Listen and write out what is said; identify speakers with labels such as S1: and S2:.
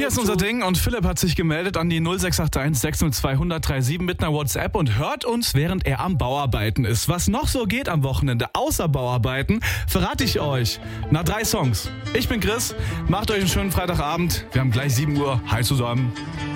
S1: Hier ist unser Ding und Philipp hat sich gemeldet an die 0681 602 1037 mit einer WhatsApp und hört uns, während er am Bauarbeiten ist. Was noch so geht am Wochenende außer Bauarbeiten, verrate ich euch nach 3 Songs. Ich bin Chris, macht euch einen schönen Freitagabend. Wir haben gleich 7 Uhr. Hi zusammen.